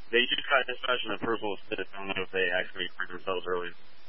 They just got dispatched in the first little assist. I don't know if they actually hurt themselves early.